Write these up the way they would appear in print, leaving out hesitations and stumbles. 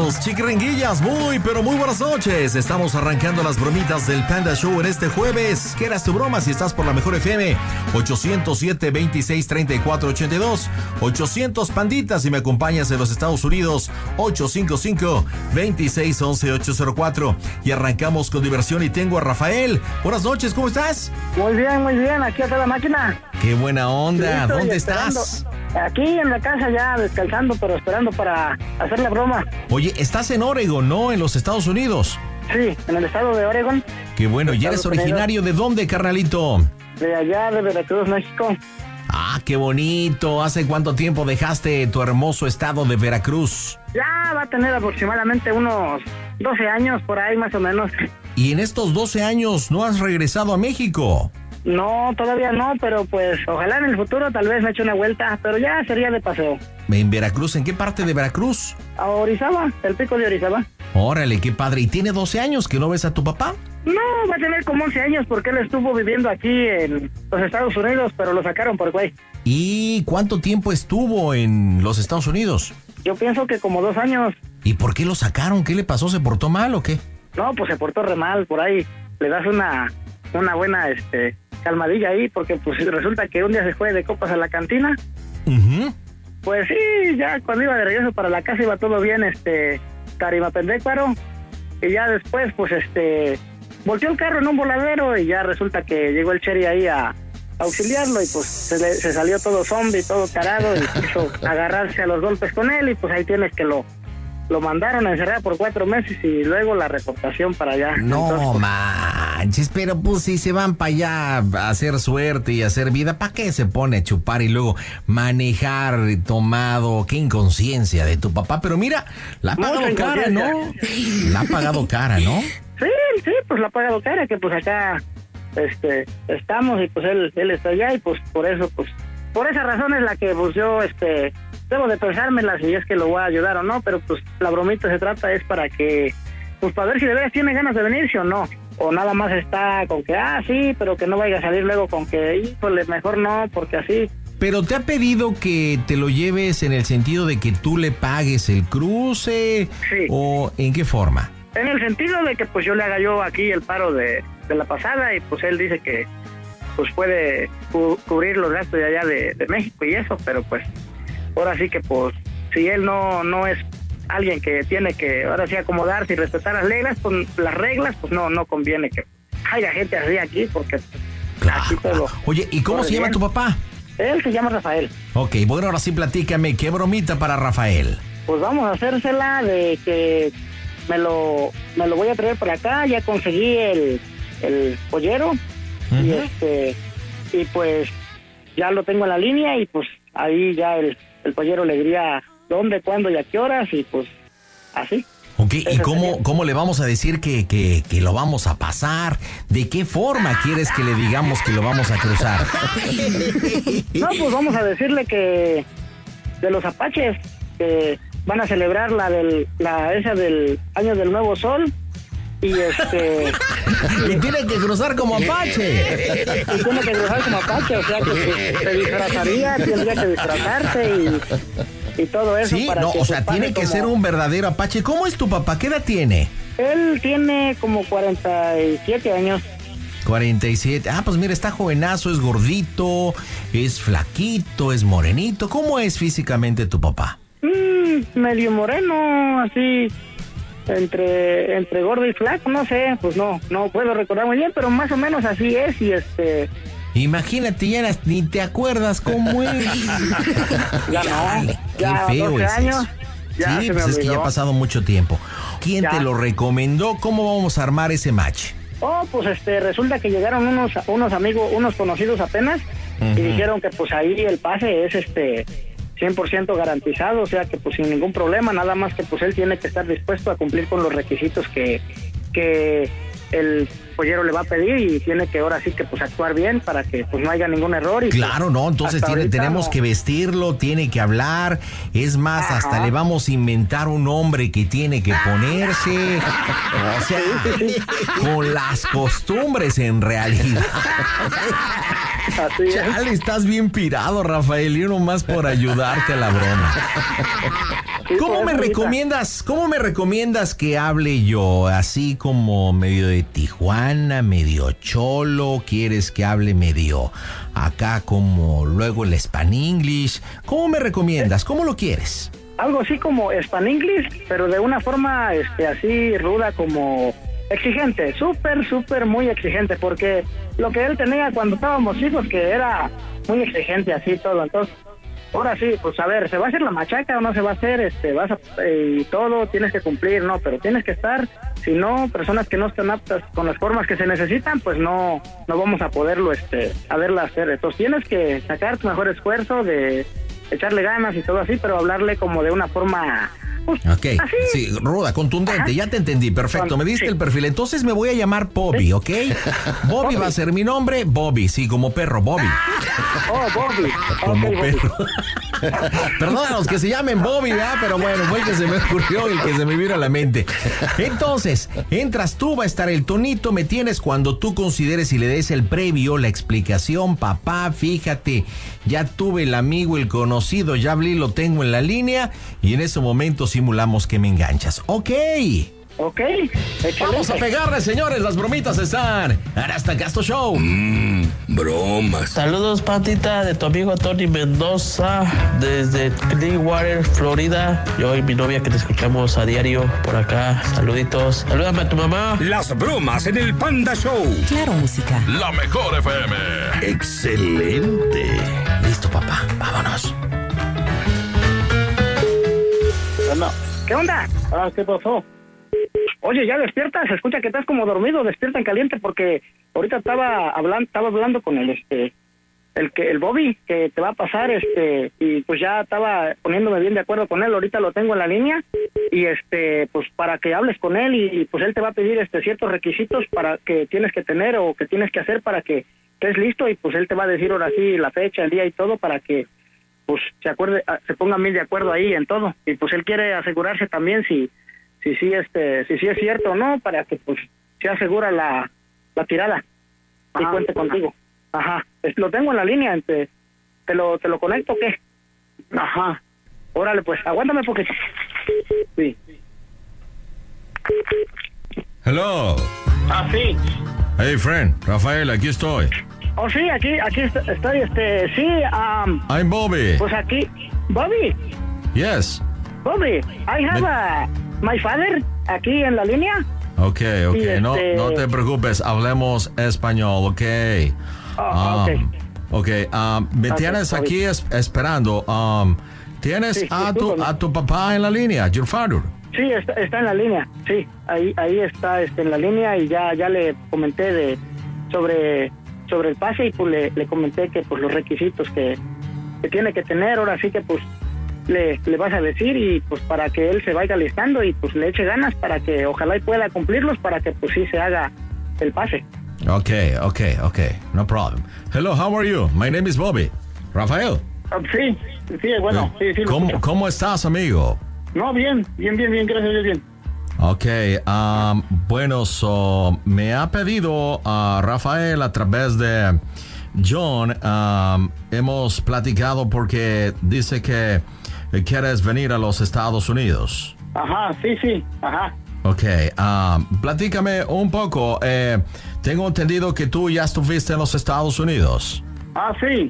Amigos, chiquiringuillas, muy pero muy buenas noches. Estamos arrancando las bromitas del Panda Show en este jueves. ¿Qué eras tu broma si estás por la mejor FM? 807-2634-82. 800 panditas si me acompañas en los Estados Unidos. 855-2611-804. Y arrancamos con diversión y tengo a Rafael. Buenas noches, ¿cómo estás? Muy bien, aquí está la máquina. Qué buena onda, Sí, ¿dónde esperando. estás? Aquí en la casa ya descansando, pero esperando para hacer la broma. Oye, estás en Oregon, ¿no? En los Estados Unidos. Sí, en el estado de Oregon, Qué bueno, ¿y eres Estados Unidos. originario de dónde, carnalito? de allá de Veracruz, México. Ah, qué bonito. ¿Hace cuánto tiempo dejaste tu hermoso estado de Veracruz? Ya va a tener aproximadamente unos 12 años por ahí más o menos. Y en estos 12 años no has regresado a México. No, todavía no, pero pues ojalá en el futuro tal vez me eche una vuelta, pero ya sería de paseo. ¿En Veracruz? ¿En qué parte de Veracruz? A Orizaba, el pico de Orizaba. Órale, qué padre. ¿Y tiene 12 años que no ves a tu papá? No, va a tener como 11 años porque él estuvo viviendo aquí en los Estados Unidos, pero lo sacaron por güey. ¿Y cuánto tiempo estuvo en los Estados Unidos? Yo pienso que como 2 años. ¿Y por qué lo sacaron? ¿Qué le pasó? ¿Se portó mal o qué? No, pues se portó re mal, por ahí le das una buena calmadilla ahí, porque pues resulta que un día se fue de copas a la cantina. Ujú. Pues sí, ya cuando iba de regreso para la casa iba todo bien, Tarimapendécuaro, y ya después pues volteó el carro en un voladero y ya resulta que llegó el Cherry ahí a auxiliarlo y pues se salió todo zombie, todo tarado y quiso agarrarse a los golpes con él y pues ahí tienes que lo mandaron a encerrar por 4 meses y luego la reportación para allá. No Entonces, pues, manches, pero pues si se van para allá a hacer suerte y a hacer vida, ¿para qué se pone a chupar y luego manejar tomado? Qué inconsciencia de tu papá. Pero mira, la ha pagado Mucha cara, ¿no? La ha pagado cara, ¿no? Sí, pues la ha pagado cara, que pues acá estamos y pues él está allá y pues por eso, pues por esa razón es la que pues yo debo de pensármela si es que lo voy a ayudar o no, pero pues la bromita se trata es para que, pues para ver si de veras tiene ganas de venirse o no, o nada más está con que, sí, pero que no vaya a salir luego con que, híjole, mejor no, porque así. Pero te ha pedido que te lo lleves en el sentido de que tú le pagues el cruce, Sí. ¿o en qué forma? En el sentido de que pues yo le haga yo aquí el paro de la pasada y pues él dice que pues puede cubrir los gastos de allá de México y eso, pero pues ahora sí que pues si él no es alguien que tiene que ahora sí acomodarse y respetar las reglas, pues no conviene que haya gente así aquí porque Claro. aquí todo. Oye, ¿y cómo corre se llama bien. tu papá? Él se llama Rafael. Ok, bueno, ahora sí platícame, ¿qué bromita para Rafael? Pues vamos a hacérsela de que me lo voy a traer para acá, ya conseguí el pollero. Ujú. y pues ya lo tengo en la línea y pues ahí ya el pollero le diría dónde, cuándo y a qué horas y pues así. Ok, ¿y Eso cómo le vamos a decir que lo vamos a pasar? ¿De qué forma quieres que le digamos que lo vamos a cruzar? No, pues vamos a decirle que de los apaches que van a celebrar esa del año del nuevo sol y Y tiene que cruzar como apache. y tiene que cruzar como apache, o sea que pues, se disfrazaría, tendría que disfrazarse y todo eso. Sí, para no, que o sea, pues, tiene pase que como- ser un verdadero apache. ¿Cómo es tu papá? ¿Qué edad tiene? Él tiene como 47 años. 47. Ah, pues mira, está jovenazo, es gordito, es flaquito, es morenito. ¿Cómo es físicamente tu papá? Medio moreno, así, entre gordo y flaco, no sé, pues no puedo recordar muy bien, pero más o menos así es y Imagínate, ya ni te acuerdas cómo es. ya Chale, no, ya qué feo 12 es años, eso. ya Sí, se me pues es que ya olvidó. ha pasado mucho tiempo. ¿Quién Ya. te lo recomendó? ¿Cómo vamos a armar ese match? Pues resulta que llegaron unos amigos, unos conocidos apenas, y dijeron que pues ahí el pase es 100% garantizado, o sea que pues sin ningún problema, nada más que pues él tiene que estar dispuesto a cumplir con los requisitos que el pollero le va a pedir y tiene que ahora sí que pues actuar bien para que pues no haya ningún error. Y Claro, pues, no, entonces hasta ahorita tenemos no. que vestirlo, tiene que hablar, es más, Ajá. hasta le vamos a inventar un nombre que tiene que ponerse, o sea, con las costumbres en realidad. Así es. Chale, estás bien pirado, Rafael, y uno más por ayudarte a la broma. ¿Cómo me recomiendas que hable yo? Así como medio de Tijuana, medio cholo, ¿quieres que hable medio acá como luego el Spanglish? ¿Cómo me recomiendas? ¿Cómo lo quieres? Algo así como Spanglish, pero de una forma así ruda, como exigente, súper muy exigente, porque lo que él tenía cuando estábamos hijos, que era muy exigente así todo. Entonces, ahora sí, pues a ver, ¿se va a hacer la machaca o no se va a hacer? Y todo tienes que cumplir, ¿no? Pero tienes que estar, si no, personas que no están aptas con las formas que se necesitan, pues no vamos a poderlo, a verla hacer. Entonces tienes que sacar tu mejor esfuerzo de echarle ganas y todo así, pero hablarle como de una forma... Pues, ok, así. Sí, ruda, contundente, ajá. Ya te entendí, perfecto, me diste el perfil. Entonces me voy a llamar Bobby, ¿ok? Bobby va a ser mi nombre, Bobby, sí, como perro, Bobby. Oh, Bobby. Como okay, perro. Perdónanos que se llamen Bobby, ¿verdad? Pero bueno, fue el que se me ocurrió, el que se me vino a la mente. Entonces, entras tú, va a estar el tonito, me tienes cuando tú consideres y le des el previo, la explicación, papá, fíjate, ya tuve el amigo, el conocido, ya hablé, lo tengo en la línea, y en ese momento simulamos que me enganchas. Ok. Ok. Vamos a pegarle, señores. Las bromitas están en Hasta Gasto Show. Bromas. Saludos, Patita, de tu amigo Tony Mendoza, desde Clearwater, Florida. Yo y mi novia que te escuchamos a diario por acá. Saluditos. Salúdame a tu mamá. Las bromas en el Panda Show. Claro, música. La mejor FM. Excelente. Listo, papá. Vámonos. No. ¿Qué onda? ¿Qué pasó? Oye, ya despierta, se escucha que estás como dormido, despierta en caliente, porque ahorita estaba hablando con el Bobby, que te va a pasar, y pues ya estaba poniéndome bien de acuerdo con él. Ahorita lo tengo en la línea, y pues para que hables con él, y pues él te va a pedir ciertos requisitos para que tienes que tener o que tienes que hacer para que estés listo, y pues él te va a decir ahora sí la fecha, el día y todo, para que pues se pongan bien de acuerdo ahí en todo. Y pues él quiere asegurarse también si es cierto o no, para que pues se asegura la tirada y cuente contigo. Ajá, lo tengo en la línea, ¿te lo conecto o qué? Ajá, órale pues, aguántame porque... Sí. Hello. Sí. Hey, friend, Rafael, aquí estoy. Oh, sí, aquí estoy, sí, I'm Bobby. Pues aquí, Bobby. Yes. Bobby, I have my father aquí en la línea. Ok, y no te preocupes, hablemos español, ok. Ok, me tienes aquí esperando. ¿Tienes sí, a tu papá en la línea, your father? Sí, está en la línea, sí, ahí está en la línea, y ya le comenté sobre el pase, y pues le comenté que pues los requisitos que tiene que tener. Ahora sí que pues le vas a decir, y pues para que él se vaya listando y pues le eche ganas para que ojalá y pueda cumplirlos, para que pues sí se haga el pase. Okay, no problem. Hello, how are you? My name is Bobby. Rafael. Sí, bueno, sí. ¿Cómo estás, amigo? No, bien, gracias a Dios, bien. Ok, bueno, me ha pedido Rafael a través de John, hemos platicado porque dice que quieres venir a los Estados Unidos. Ajá, sí, ajá. Ok, platícame un poco, tengo entendido que tú ya estuviste en los Estados Unidos. Sí,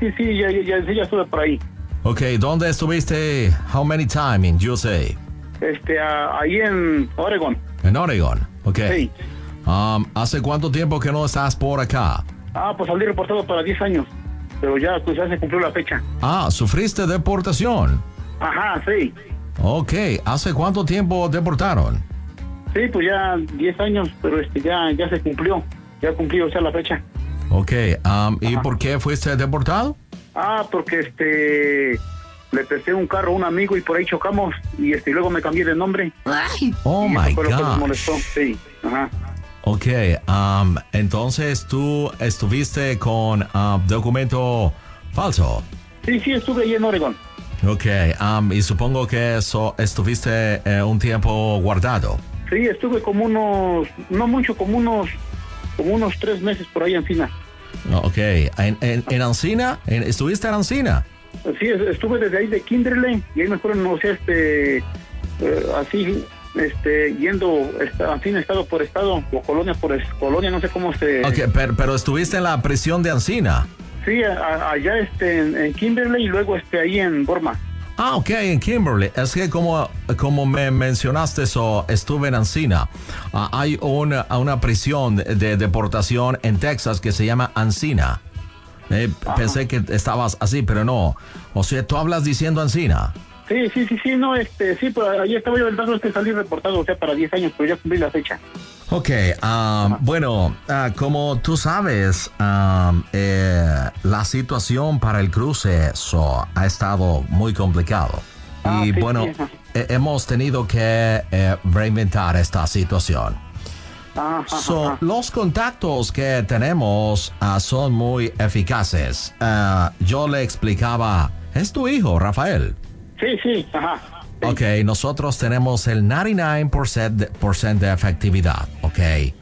ya estuve por ahí. Ok, ¿dónde estuviste? How many times in USA? Ahí en Oregon. En Oregon, ok. Sí. ¿Hace cuánto tiempo que no estás por acá? Pues salí reportado para 10 años, pero ya se cumplió la fecha. ¿Sufriste deportación? Ajá, sí. Ok, ¿hace cuánto tiempo deportaron? Sí, pues ya 10 años, pero ya se cumplió, ya cumplió la fecha. Ok, ¿y por qué fuiste deportado? Porque le presté un carro a un amigo y por ahí chocamos, y luego me cambié de nombre. Oh my God. Fue lo que me molestó. Sí, ajá. Ok, entonces tú estuviste con documento falso. Sí, estuve ahí en Oregon. Ok, y supongo que estuviste un tiempo guardado. Sí, estuve como no mucho, como unos 3 meses por ahí en Encina. Ok, ¿en Encina? ¿Estuviste en Encina? Sí, estuve desde ahí de Kimberley y ahí me fueron, no sé, así, yendo, así, estado por estado, o colonia por colonia, no sé cómo se... Okay, pero estuviste en la prisión de Encina. Sí, allá en Kimberley y luego ahí en Burma. Ah, ok, en Kimberley. Es que como me mencionaste eso, estuve en Encina. Hay una prisión de deportación en Texas que se llama Encina. Pensé que estabas así, pero no. O sea, tú hablas diciendo Encina. Sí, no, sí, pero ahí estaba yo el dato salí reportado, o sea, para 10 años, pero ya cumplí la fecha. Ok, bueno, como tú sabes, la situación para el cruce ha estado muy complicado. Y sí, bueno, sí, hemos tenido que reinventar esta situación. Los contactos que tenemos son muy eficaces. Yo le explicaba, es tu hijo, Rafael. Sí, ajá. Sí. Ok, nosotros tenemos el 99% de efectividad, ok.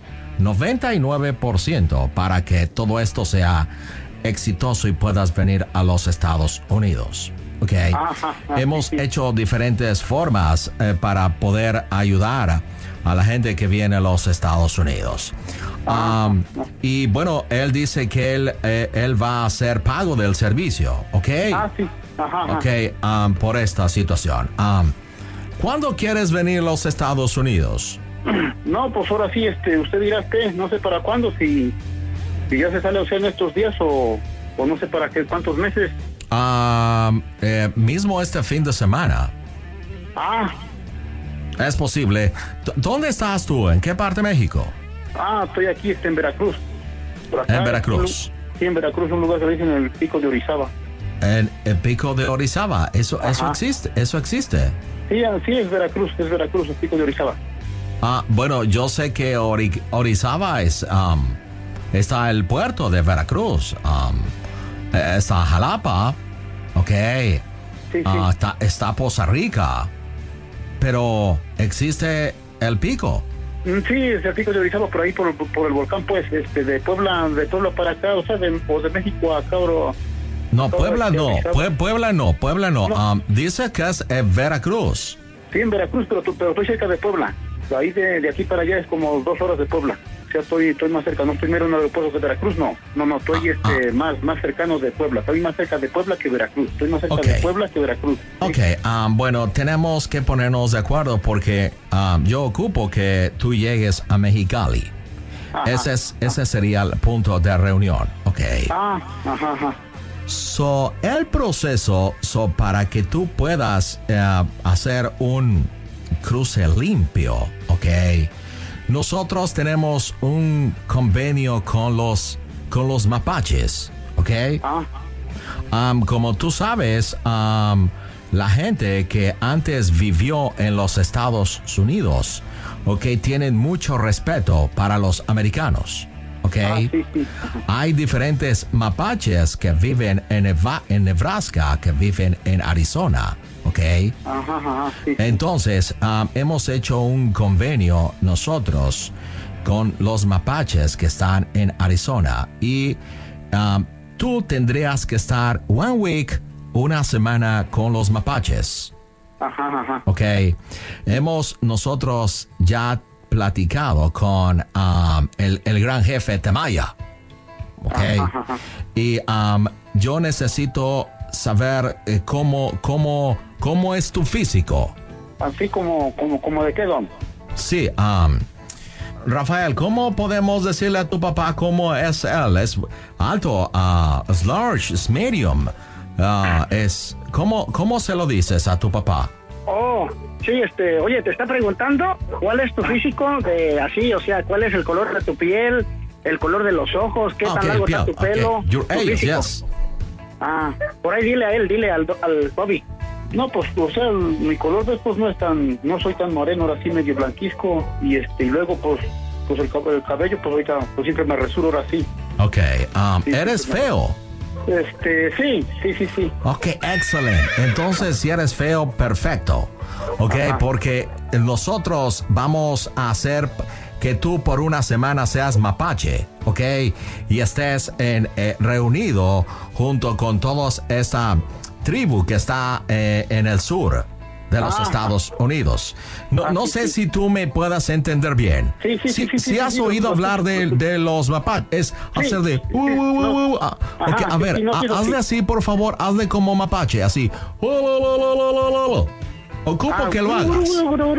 99% para que todo esto sea exitoso y puedas venir a los Estados Unidos, ok. Hemos hecho diferentes formas para poder ayudar a la gente que viene a los Estados Unidos. Y bueno, él dice que él va a hacer pago del servicio, ok. Sí. Ajá. Ok, por esta situación. ¿Cuándo quieres venir a los Estados Unidos? No, pues ahora sí, usted dirá que no sé para cuándo, si ya se sale, o sea, en estos días o no sé para qué, cuántos meses. Mismo este fin de semana. Es posible. ¿Dónde estás tú? ¿En qué parte de México? Estoy aquí, en Veracruz. Por acá, en Veracruz. Sí, en Veracruz, un lugar que dicen el Pico de Orizaba. En el Pico de Orizaba, eso existe. Sí, es Veracruz, el Pico de Orizaba. Bueno, yo sé que Orizaba está el puerto de Veracruz, está Jalapa, ok, sí. Está Poza Rica, pero existe el Pico. Sí, es el Pico de Orizaba, por ahí por el volcán, pues, de Puebla para acá, o sea, de México a acá, No, Puebla no. Dice que es Veracruz. Sí, en Veracruz, pero estoy cerca de Puebla. Ahí de aquí para allá es como 2 horas de Puebla. O sea, estoy más cerca. No estoy mero en el aeropuerto de Veracruz, no. Estoy más cercano de Puebla. Estoy más cerca de Puebla que Veracruz. Estoy más cerca de Puebla que Veracruz. ¿Sí? Ok, bueno, tenemos que ponernos de acuerdo porque yo ocupo que tú llegues a Mexicali. Ese sería el punto de reunión, ok. Ajá. El proceso para que tú puedas hacer un cruce limpio, ok. Nosotros tenemos un convenio con los mapaches, ok. Como tú sabes, la gente que antes vivió en los Estados Unidos, ok, tienen mucho respeto para los americanos. Okay. Sí. Hay diferentes mapaches que viven en Nebraska, que viven en Arizona, ¿ok? Sí. Entonces, hemos hecho un convenio nosotros con los mapaches que están en Arizona y tú tendrías que estar una semana con los mapaches. Ok. Hemos nosotros ya platicado con el gran jefe Temaya, okay. Y yo necesito saber cómo es tu físico. Así como de qué, don. Sí, Rafael, ¿cómo podemos decirle a tu papá cómo es él? ¿Es alto, es large, es medium? ¿Cómo se lo dices a tu papá? Sí, oye, te está preguntando cuál es tu físico, así, o sea, cuál es el color de tu piel, el color de los ojos, qué tan largo está tu pelo, Your age, físico. yes. Por ahí dile al Bobby. No, pues, o sea, mi color pues no soy tan moreno, ahora sí medio blanquisco, y luego pues el cabello, pues ahorita pues siempre me resuro ahora sí. Ok, Sí, ¿eres feo? Sí. Ok, excelente. Entonces, si eres feo, perfecto. Ok, porque nosotros vamos a hacer que tú por una semana seas mapache, ok, y estés reunido junto con todos esa tribu que está en el sur de los Estados Unidos. No sé si tú me puedas entender bien. Si has oído hablar de los mapaches, hacer de... a ver, hazle así, por favor, hazle como mapache, así. Ocupo que lo hagas.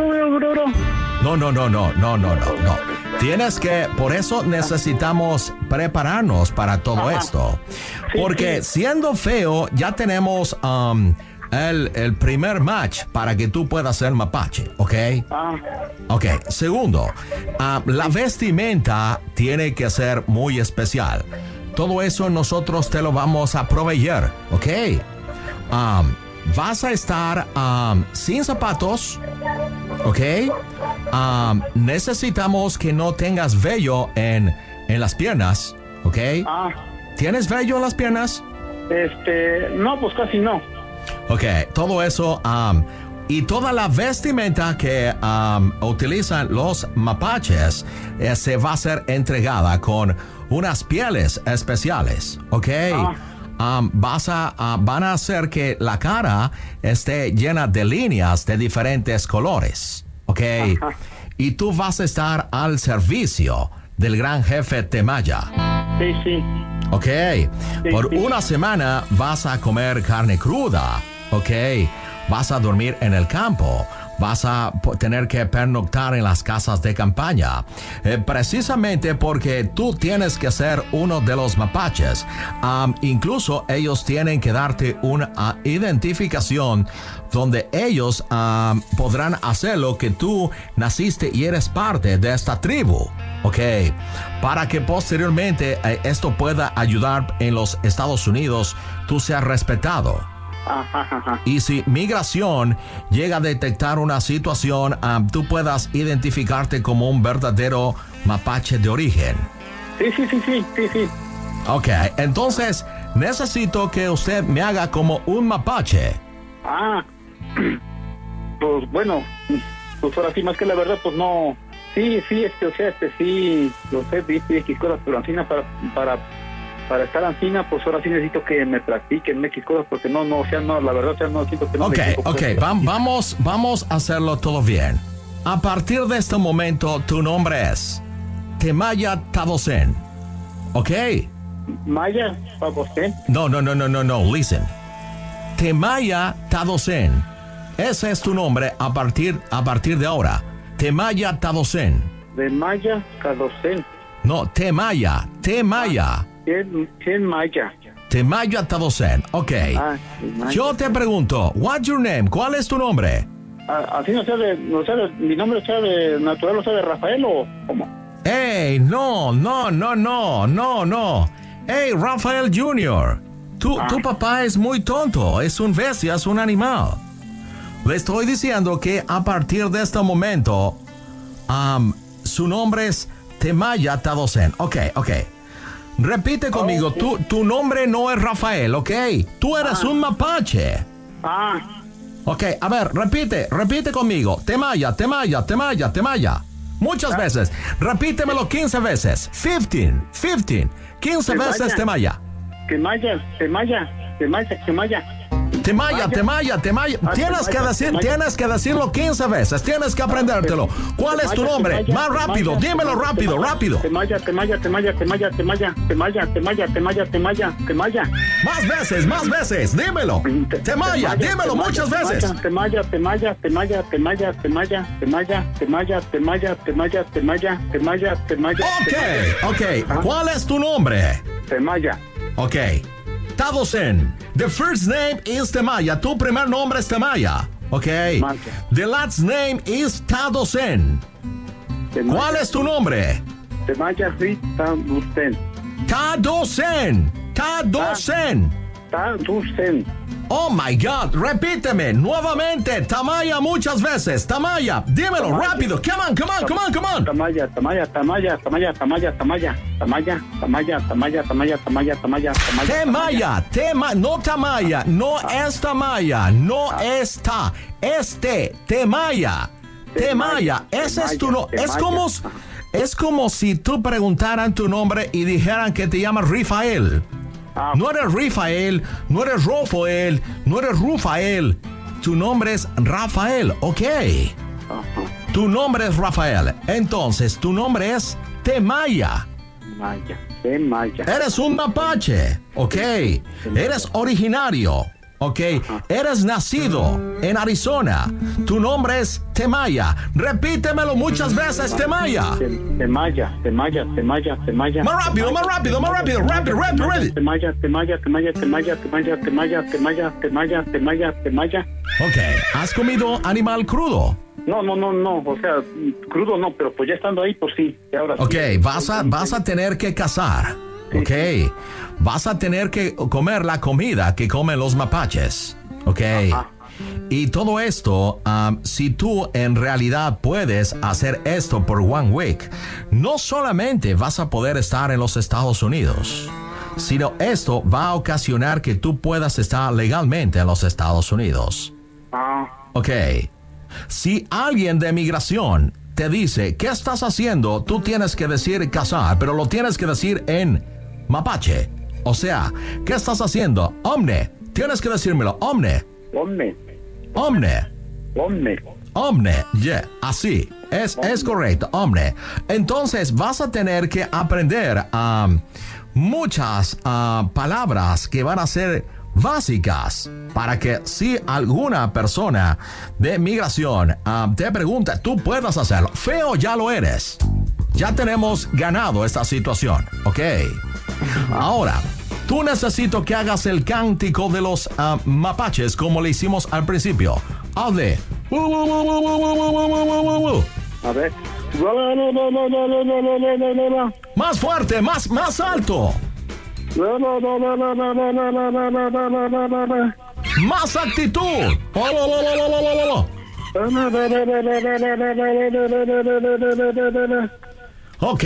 No. Tienes que, por eso necesitamos prepararnos para todo esto. Porque siendo feo, ya tenemos el primer match para que tú puedas ser mapache, ¿ok? Ok, segundo, la vestimenta tiene que ser muy especial. Todo eso nosotros te lo vamos a proveer, ¿ok? Vas a estar sin zapatos, ¿ok? Necesitamos que no tengas vello en las piernas, ¿ok? ¿Tienes vello en las piernas? No, pues casi no. Ok, todo eso y toda la vestimenta que utilizan los mapaches se va a ser entregada con unas pieles especiales, ¿ok? Van a hacer que la cara esté llena de líneas de diferentes colores, ¿ok? Y tú vas a estar al servicio del gran jefe Temaya. Sí. Ok, por una semana vas a comer carne cruda, ok, vas a dormir en el campo, vas a tener que pernoctar en las casas de campaña, precisamente porque tú tienes que ser uno de los mapaches. Incluso ellos tienen que darte una identificación donde ellos podrán hacer lo que tú naciste y eres parte de esta tribu. Ok, para que posteriormente esto pueda ayudar en los Estados Unidos, tú seas respetado. Y si migración llega a detectar una situación, tú puedas identificarte como un verdadero mapache de origen. Sí. Ok, entonces necesito que usted me haga como un mapache. Pues bueno, pues ahora sí, más que la verdad, pues no. Sí, sí, lo sé, viste X cosas, pero ancina para estar ancina, pues ahora sí necesito que me practiquen X cosas, porque no, la verdad, no siento que no. Ok, vamos a hacerlo todo bien. A partir de este momento, tu nombre es Temaya Tadosen, ¿ok? Maya Tadosen. No, listen. Temaya Tadosen. Ese es tu nombre a partir de ahora. Temaya Tadosen. De Maya Tadosen. No, Temaya. ¿Quién Maya? Temaya Tadosen. Ok. Yo te pregunto, what's your name? ¿Cuál es tu nombre? Así mi nombre sea de natural, de Rafael o cómo. Hey, no. Hey, Rafael Jr. Tu papá es muy tonto. Es un bestia, es un animal. Le estoy diciendo que a partir de este momento, su nombre es Temaya Tadosen. Ok. Repite conmigo, tu nombre no es Rafael, ¿ok? Tú eres un mapache. Ok, a ver, repite conmigo. Temaya. Muchas veces. Repítemelo 15 veces. 15. 15 veces Temaya. Temaya. Tienes que decirlo 15 veces. Tienes que aprendértelo. ¿Cuál es tu nombre? Más rápido. Dímelo rápido. Temaya. Más veces. Dímelo. Temaya. Dímelo muchas veces. Temaya. Ok. ¿Cuál es tu nombre? Temaya. Ok. Tadosen. The first name is Temaya. Tu primer nombre es Temaya. Ok. The last name is Tadosen. ¿Cuál es tu nombre? Temaya Tadosen. Oh my God, repíteme nuevamente. Temaya muchas veces. Temaya, dímelo rápido. Come on. Temaya. No Tamaya, no es Tamaya, no está. Temaya. Ese es tu nombre. Es como si tú preguntaran tu nombre y dijeran que te llamas Rafael. No eres Rifael, no eres Rafael, no eres Rufael. Tu nombre es Rafael, ¿ok? Tu nombre es Rafael. Entonces, tu nombre es Temaya. Temaya. Eres un mapache, ¿ok? Eres originario, ¿ok? Eres nacido en Arizona. Tu nombre es Temaya. Repítemelo muchas veces, Temaya. Temaya. Más rápido. Rápido. Temaya. Ok, ¿has comido animal crudo? No, o sea, crudo no, pero pues ya estando ahí, por sí. Ahora Ok, sí. vas a tener que cazar, ok. Vas a tener que comer la comida que comen los mapaches, ok. Y todo esto, si tú en realidad puedes hacer esto por 1 week, no solamente vas a poder estar en los Estados Unidos, sino esto va a ocasionar que tú puedas estar legalmente en los Estados Unidos. Ok. Si alguien de migración te dice, ¿qué estás haciendo? Tú tienes que decir cazar, pero lo tienes que decir en mapache. O sea, ¿qué estás haciendo? Omne. Tienes que decírmelo. Omne. Yeah, así. Es correcto. Omne. Entonces vas a tener que aprender muchas palabras que van a ser básicas para que si alguna persona de migración te pregunta, tú puedas hacerlo. Feo ya lo eres. Ya tenemos ganado esta situación, ¿ok? Ahora, tú necesito que hagas el cántico de los mapaches como le hicimos al principio. Hazle. A ver. Más fuerte, más alto. Más actitud. Ok.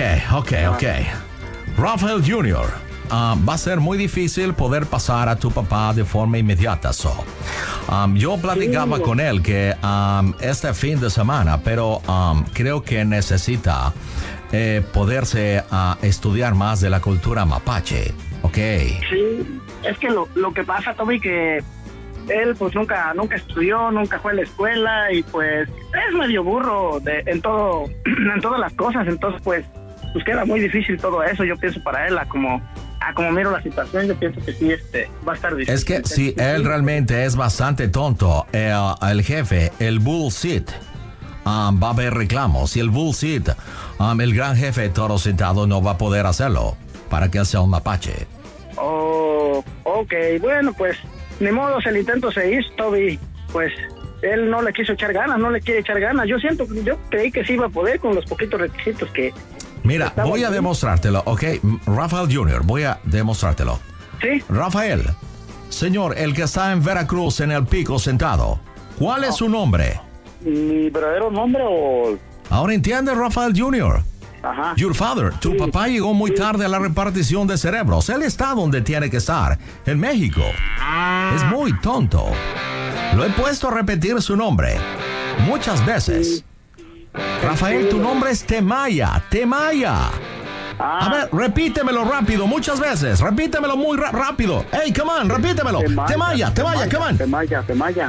Rafael Jr., va a ser muy difícil poder pasar a tu papá de forma inmediata. Yo platicaba con él que este fin de semana, pero creo que necesita poderse estudiar más de la cultura mapache. Ok. Sí, es que lo que pasa, Toby, que él pues nunca estudió, nunca fue a la escuela y pues es medio burro en todas las cosas, entonces pues queda muy difícil todo eso, yo pienso para él, como miro la situación, yo pienso que sí, va a estar difícil. Es que si él realmente es bastante tonto, el jefe, el bullshit, va a haber reclamos. Y el bullshit, el gran jefe Toro Sentado no va a poder hacerlo para que él sea un mapache. Oh, ok, bueno, pues ni modo, el intento se hizo, Toby, pues él no le quiso echar ganas, no le quiere echar ganas. Yo creí que sí iba a poder con los poquitos requisitos que... Mira, voy a demostrártelo, ¿ok? Rafael Jr., voy a demostrártelo. ¿Sí? Rafael, señor, el que está en Veracruz en el pico sentado, ¿cuál es su nombre? ¿Mi verdadero nombre o...? Ahora entiende, Rafael Jr. Ajá. Your father, tu papá llegó muy tarde a la repartición de cerebros. Él está donde tiene que estar, en México. Es muy tonto. Lo he puesto a repetir su nombre muchas veces. Rafael, tu nombre es Temaya. A ver, repítemelo rápido, muchas veces. Repítemelo muy rápido. Hey, come on, repítemelo. Temaya, come on. Temaya.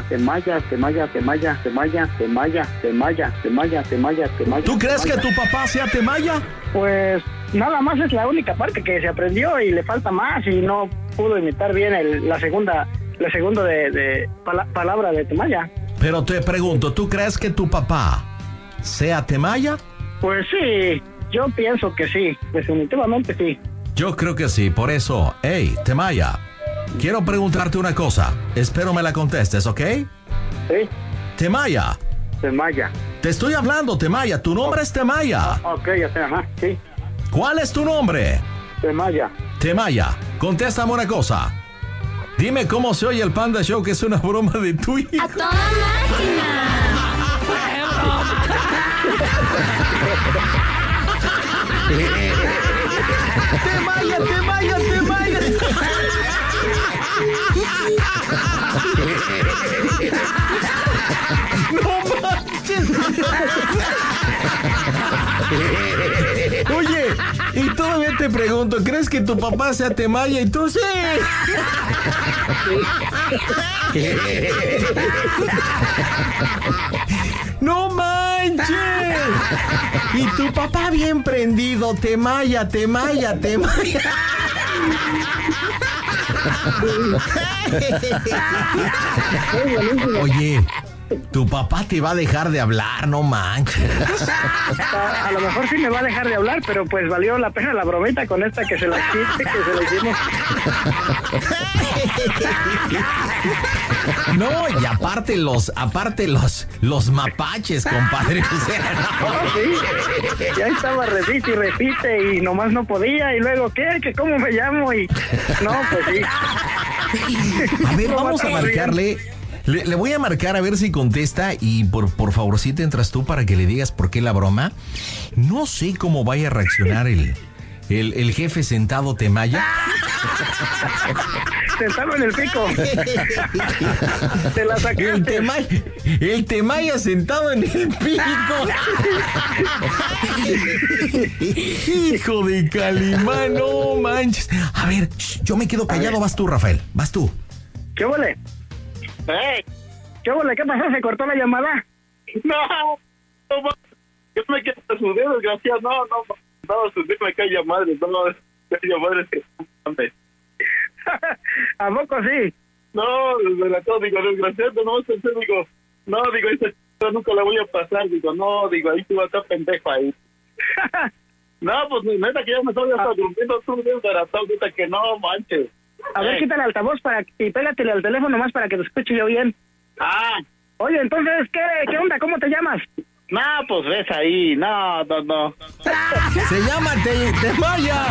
¿Tú crees que tu papá sea Temaya? Pues nada más es la única parte que se aprendió y le falta más y no pudo imitar bien la segunda palabra de Temaya. Pero te pregunto, ¿tú crees que tu papá sea Temaya? Pues sí, yo pienso que sí, definitivamente sí. Yo creo que sí, por eso, hey, Temaya, quiero preguntarte una cosa, espero me la contestes, ¿ok? Sí. Temaya. Te estoy hablando, Temaya, tu nombre es Temaya. Ok, ya sé, ajá, sí. ¿Cuál es tu nombre? Temaya, contéstame una cosa. Dime cómo se oye el Panda Show, que es una broma de tu hijo. ¡A toda máquina! Temaya. No manches. Oye, Y todavía te pregunto, ¿crees que tu papá sea Temaya? Y tú sí. ¡No manches! Y tu papá bien prendido, Temaya. Oye, tu papá te va a dejar de hablar, no manches. A lo mejor sí me va a dejar de hablar, pero pues valió la pena la bromita con esta que se la hicimos. No, y aparte los mapaches, compadre. O sea, no. Sí, ya estaba repite y nomás no podía, y luego, ¿qué? ¿Que cómo me llamo? Y no, pues sí. A ver, vamos a marcarle. Le voy a marcar a ver si contesta y por favorcito entras tú para que le digas por qué la broma. No sé cómo vaya a reaccionar el jefe sentado Temaya. Sentado en el pico. Te la sacaste. El Temaya sentado en el pico. Hijo de Calimán, no manches. A ver, yo me quedo callado, vas tú, Rafael, vas tú. ¿Qué huele? ¿Qué huele? ¿Qué pasó? ¿Se cortó la llamada? No, yo me quedé a su dedo, desgraciado. No, su dedo me cae a madre. No, cae a madre. ¿A poco sí? No, desde la todo, digo, desgraciado, digo, esa nunca la voy a pasar, ahí tú vas a estar pendejo ahí. No, pues neta que ya me estoy hasta durmiendo, tú desbaratado, neta que no manches. A ver, quita el altavoz y pégatele al teléfono más para que te escuche yo bien. Oye, entonces, ¿qué onda? ¿Cómo te llamas? No, pues ves ahí, no. Se llama Temaya.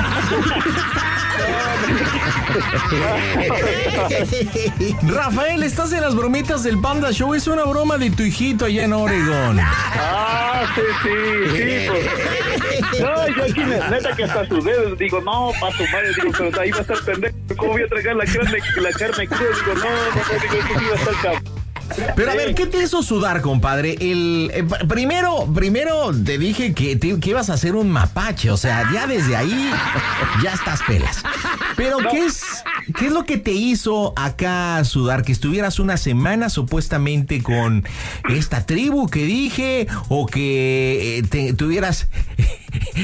Rafael, estás en las bromitas del Panda Show. Es una broma de tu hijito allá en Oregón. Sí, pues. No, yo aquí neta que hasta sus dedos digo, no, pa' tu madre, digo, pero ahí va a estar pendejo. ¿Cómo voy a tragar la carne cruda? Digo, no, digo, eso sí va a estar cabrón. Pero a ver, ¿qué te hizo sudar, compadre? Primero te dije que ibas a hacer un mapache, o sea, ya desde ahí ya estás pelas. Pero no. ¿Qué es lo que te hizo acá sudar? ¿Que estuvieras una semana supuestamente con esta tribu que dije? ¿O que tuvieras